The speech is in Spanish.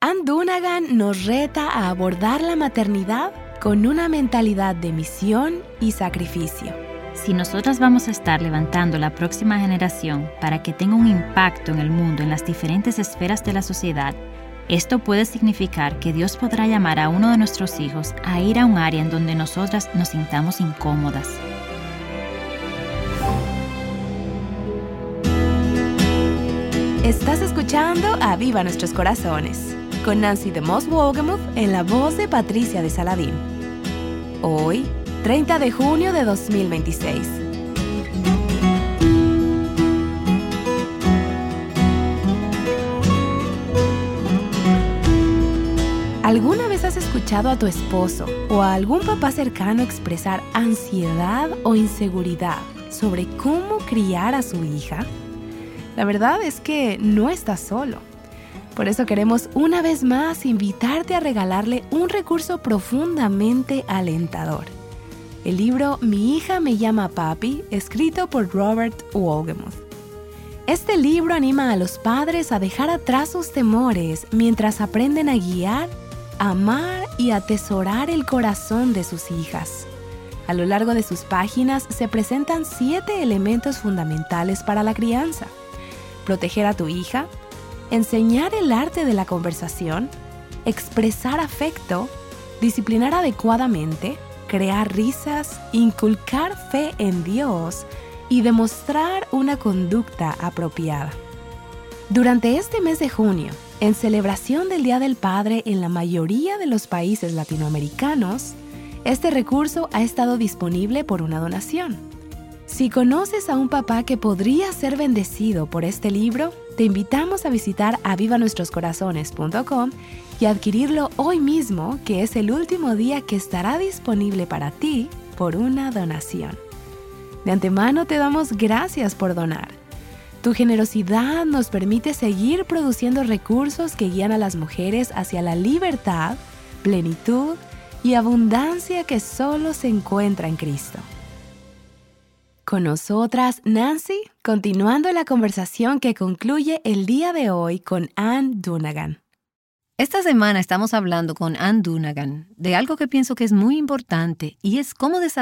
Ann Dunagan nos reta a abordar la maternidad con una mentalidad de misión y sacrificio. Si nosotras vamos a estar levantando la próxima generación para que tenga un impacto en el mundo en las diferentes esferas de la sociedad, esto puede significar que Dios podrá llamar a uno de nuestros hijos a ir a un área en donde nosotras nos sintamos incómodas. Estás escuchando Aviva Nuestros Corazones, con Nancy DeMoss Wolgemuth en la voz de Patricia de Saladín. Hoy, 30 de junio de 2026. ¿Alguna vez has escuchado a tu esposo o a algún papá cercano expresar ansiedad o inseguridad sobre cómo criar a su hija? La verdad es que no estás solo. Por eso queremos una vez más invitarte a regalarle un recurso profundamente alentador. El libro Mi hija me llama papi, escrito por Robert Wolgemuth. Este libro anima a los padres a dejar atrás sus temores mientras aprenden a guiar, amar y atesorar el corazón de sus hijas. A lo largo de sus páginas se presentan 7 elementos fundamentales para la crianza: proteger a tu hija, enseñar el arte de la conversación, expresar afecto, disciplinar adecuadamente, crear risas, inculcar fe en Dios y demostrar una conducta apropiada. Durante este mes de junio, en celebración del Día del Padre en la mayoría de los países latinoamericanos, este recurso ha estado disponible por una donación. Si conoces a un papá que podría ser bendecido por este libro, te invitamos a visitar avivanuestroscorazones.com y adquirirlo hoy mismo, que es el último día que estará disponible para ti por una donación. De antemano te damos gracias por donar. Tu generosidad nos permite seguir produciendo recursos que guían a las mujeres hacia la libertad, plenitud y abundancia que solo se encuentra en Cristo. Con nosotras, Nancy, continuando la conversación que concluye el día de hoy con Ann Dunagan. Esta semana estamos hablando con Ann Dunagan de algo que pienso que es muy importante y es cómo desarrollar